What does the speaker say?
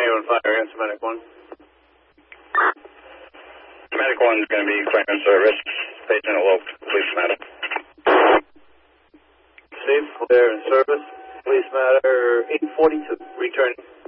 on fire, answer medic 1. Medic 1 is going to be claiming service. Patient eloped. Police matter. Safe, clear, and service. Police matter 842. Returning.